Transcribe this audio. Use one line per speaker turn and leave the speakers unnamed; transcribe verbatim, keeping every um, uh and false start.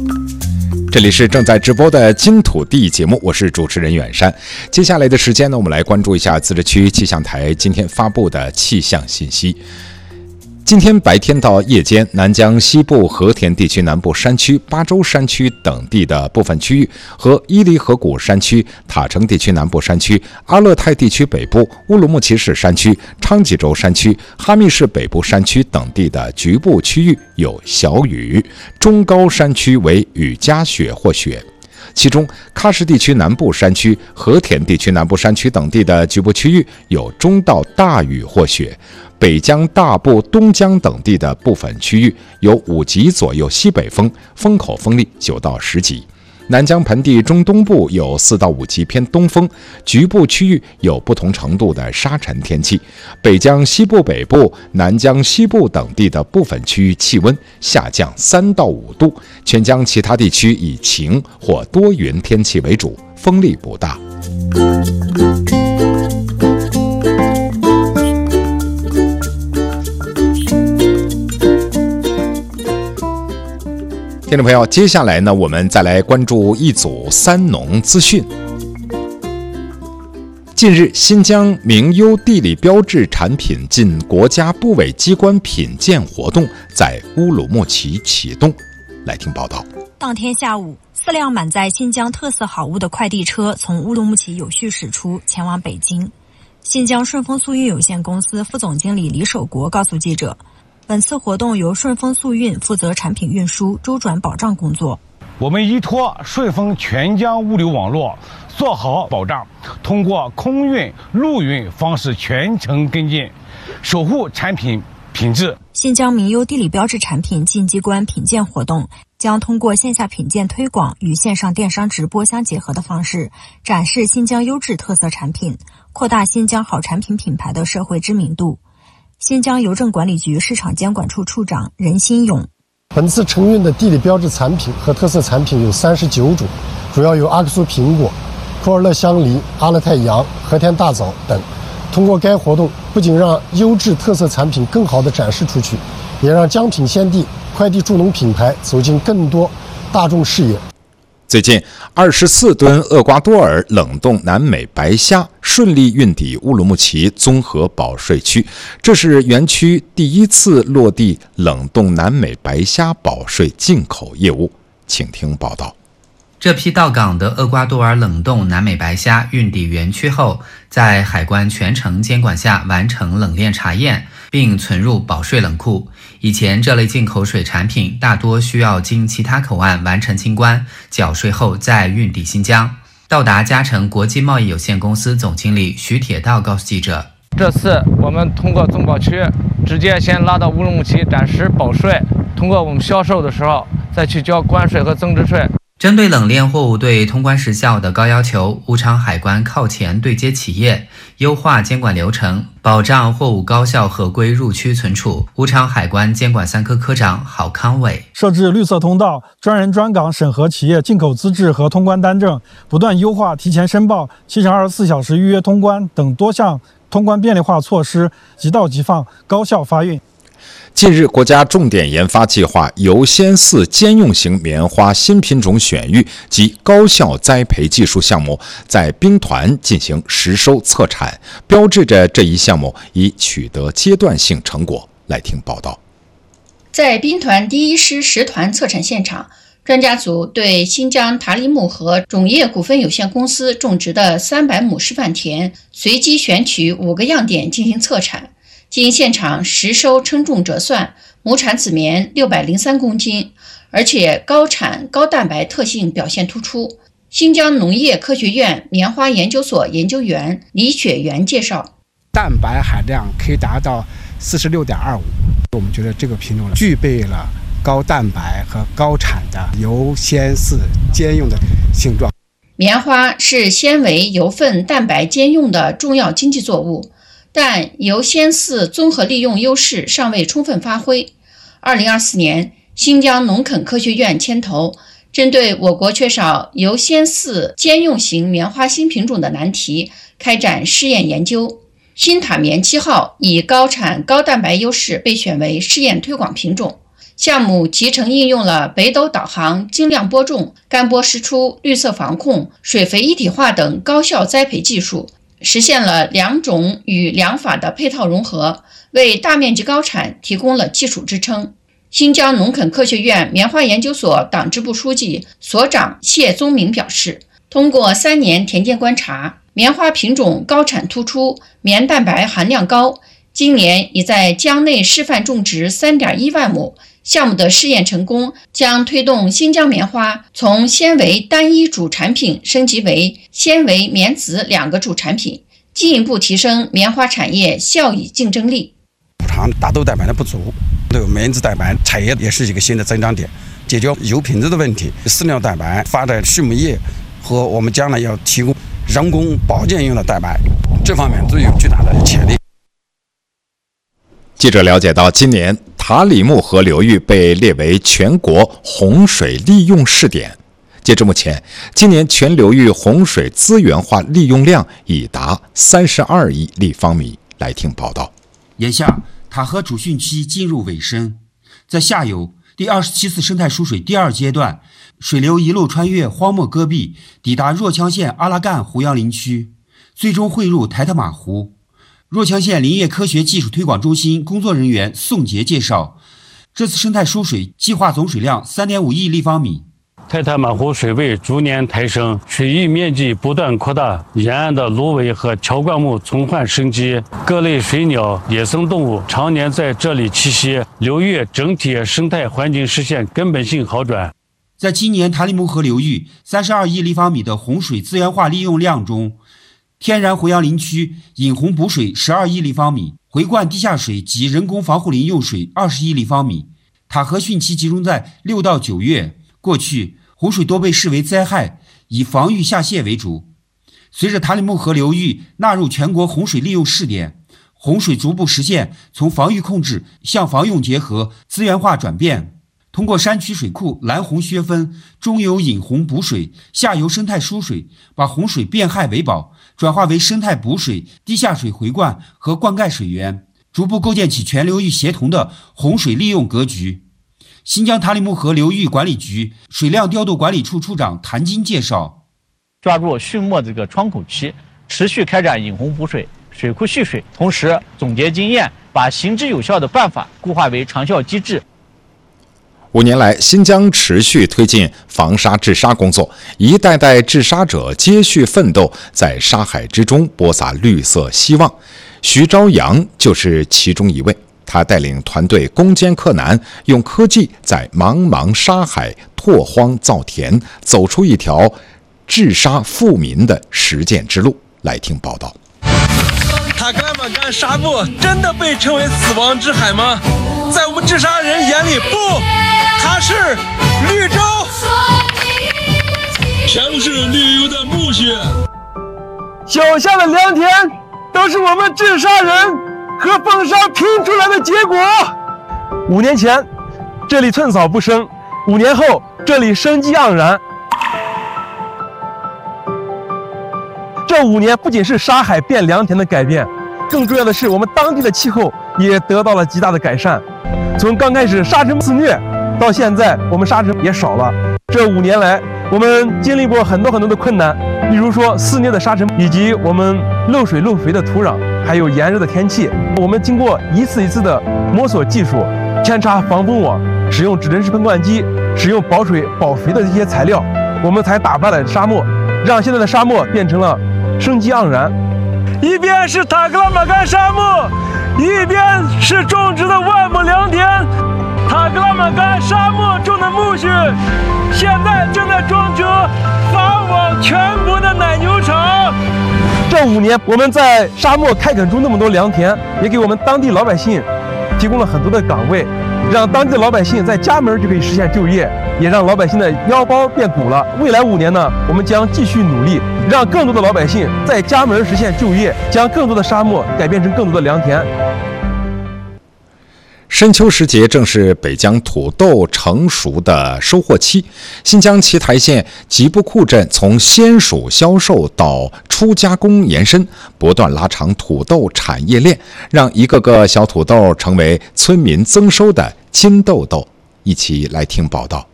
这里是正在直播的金土地节目，我是主持人远山。接下来的时间呢，我们来关注一下自治区气象台今天发布的气象信息。今天白天到夜间，南江西部和田地区南部山区、巴州山区等地的部分区域和伊犁河谷山区、塔城地区南部山区、阿勒泰地区北部、乌鲁木齐市山区、昌吉州山区、哈密市北部山区等地的局部区域有小雨，中高山区为雨夹雪或雪。其中，喀什地区南部山区、和田地区南部山区等地的局部区域有中到大雨或雪。北江大部、东江等地的部分区域有五级左右西北风，风口风力九到十级。南江盆地中东部有四到五级偏东风，局部区域有不同程度的沙尘天气。北江西部北部、南江西部等地的部分区域气温下降三到五度，全江其他地区以晴或多云天气为主，风力不大。听众朋友，接下来呢，我们再来关注一组三农资讯。近日，新疆名优地理标志产品进国家部委机关品鉴活动在乌鲁木齐启动。来听报道。
当天下午，四辆满载新疆特色好物的快递车从乌鲁木齐有序驶出，前往北京。新疆顺丰速运有限公司副总经理李守国告诉记者，本次活动由顺丰速运负责产品运输、周转保障工作。
我们依托顺丰全疆物流网络，做好保障，通过空运、陆运方式全程跟进，守护产品品质。
新疆名优地理标志产品进机关品鉴活动将通过线下品鉴推广与线上电商直播相结合的方式，展示新疆优质特色产品，扩大新疆好产品品牌的社会知名度。新疆邮政管理局市场监管处处长任新勇，
本次承运的地理标志产品和特色产品有三十九种，主要有阿克苏苹果、库尔勒香梨、阿勒泰羊、和田大枣等。通过该活动，不仅让优质特色产品更好地展示出去，也让江品鲜地快递助农品牌走进更多大众视野。
最近，二十四吨厄瓜多尔冷冻南美白虾顺利运抵乌鲁木齐综合保税区，这是园区第一次落地冷冻南美白虾保税进口业务。请听报道。
这批到港的厄瓜多尔冷冻南美白虾运抵园区后，在海关全程监管下完成冷链查验，并存入保税冷库。以前这类进口水产品大多需要经其他口岸完成清关、缴税后再运抵新疆。到达嘉诚国际贸易有限公司总经理徐铁道告诉记者，
这次我们通过综保区直接先拉到乌鲁木齐展示保税，通过我们销售的时候再去交关税和增值税。
针对冷链货物对通关时效的高要求，乌昌海关靠前对接企业，优化监管流程，保障货物高效合规入区存储。乌昌海关监管三科科长郝康伟，
设置绿色通道、专人专岗审核企业进口资质和通关单证，不断优化提前申报、七乘二十四小时预约通关等多项通关便利化措施，即到即放，高效发运。
近日，国家重点研发计划由仙四兼用型棉花新品种选育及高效栽培技术项目在兵团进行实收测产，标志着这一项目已取得阶段性成果。来听报道。
在兵团第一师实团测产现场，专家组对新疆塔里木河种业股份有限公司种植的三百亩示范田，随机选取五个样点进行测产。经现场实收称重折算，亩产紫棉六百零三公斤，而且高产高蛋白特性表现突出。新疆农业科学院棉花研究所研究员李雪元介绍，
蛋白含量可以达到 四十六点二五， 我们觉得这个品种具备了高蛋白和高产的由鲜四兼用的性状。
棉花是纤维、油分、蛋白兼用的重要经济作物，但由鲜四综合利用优势尚未充分发挥。二零二四年，新疆农垦科学院牵头，针对我国缺少由鲜四兼用型棉花新品种的难题，开展试验研究。新塔棉七号以高产高蛋白优势被选为试验推广品种。 项目集成应用了北斗导航、精量播种、干播湿出、绿色防控、水肥一体化等高效栽培技术，实现了两种与两法的配套融合，为大面积高产提供了技术支撑。新疆农垦科学院棉花研究所党支部书记、所长谢宗明表示，通过三年田间观察，棉花品种高产突出，棉蛋白含量高，今年已在疆内示范种植 三点一万亩。项目的试验成功，将推动新疆棉花从纤维单一主产品升级为纤维棉籽两个主产品，进一步提升棉花产业效益竞争力。
补偿大豆蛋白的不足，对棉籽蛋白产业也是一个新的增长点，解决油品质的问题。饲料蛋白发展畜牧业和我们将来要提供人工保健用的蛋白，这方面都有巨大的潜力。
记者了解到，今年塔里木河流域被列为全国洪水利用试点。截至目前，今年全流域洪水资源化利用量已达三十二亿立方米。来听报道。
眼下，塔河主汛期进入尾声，在下游第二十七次生态疏水第二阶段，水流一路穿越荒漠戈壁，抵达若羌县阿拉干胡杨林区，最终汇入台特玛湖。若羌县林业科学技术推广中心工作人员宋杰介绍，这次生态疏水计划总水量 三点五亿立方米。
台特玛湖水位逐年抬升，水域面积不断扩大，沿岸的芦苇和乔灌木重焕生机，各类水鸟、野生动物常年在这里栖息，流域整体生态环境实现根本性好转。
在今年塔里木河流域三十二亿立方米的洪水资源化利用量中，天然胡杨林区引洪补水十二亿立方米，回灌地下水及人工防护林用水二十亿立方米。塔河汛期集中在六到九月，过去洪水多被视为灾害，以防御下泄为主。随着塔里木河流域纳入全国洪水利用试点，洪水逐步实现从防御控制向防用结合、资源化转变。通过山区水库拦洪削分，中游引洪补水，下游生态疏水，把洪水变害为宝，转化为生态补水、地下水回灌和灌溉水源，逐步构建起全流域协同的洪水利用格局。新疆塔里木河流域管理局水量调度管理处处长谭金介绍，
抓住汛末这个窗口期，持续开展引洪补水、水库蓄水，同时总结经验，把行之有效的办法固化为长效机制。
五年来，新疆持续推进防沙治沙工作，一代代治沙者接续奋斗，在沙海之中播撒绿色希望。徐朝阳就是其中一位，他带领团队攻坚克难，用科技在茫茫沙海拓荒造田，走出一条治沙富民的实践之路。来听报道。
塔克拉玛干沙漠真的被称为死亡之海吗？在我们治沙人眼里，不，它是绿洲，全部是绿油的苜蓿。
脚下的良田都是我们治沙人和风沙拼出来的结果。五年前，这里寸草不生；五年后，这里生机盎然。这五年不仅是沙海变良田的改变，更重要的是我们当地的气候也得到了极大的改善。从刚开始沙尘肆虐，到现在我们沙尘也少了。这五年来，我们经历过很多很多的困难，例如说肆虐的沙尘，以及我们漏水漏肥的土壤，还有炎热的天气。我们经过一次一次的摸索技术，扦插防风网，使用指针式喷灌机，使用保水保肥的这些材料，我们才打败了沙漠，让现在的沙漠变成了生机盎然。一边是塔克拉玛干沙漠，一边是种植的万亩良田。塔克拉玛干沙漠种的苜蓿，现在正在种植发往全国的奶牛场。这五年，我们在沙漠开垦出那么多良田，也给我们当地老百姓提供了很多的岗位，让当地的老百姓在家门就可以实现就业，也让老百姓的腰包变鼓了。未来五年呢，我们将继续努力，让更多的老百姓在家门实现就业，将更多的沙漠改变成更多的良田。
深秋时节正是北疆土豆成熟的收获期，新疆奇台县吉布库镇从鲜属销售到初加工延伸，不断拉长土豆产业链，让一个个小土豆成为村民增收的金豆豆。 一起来听报道。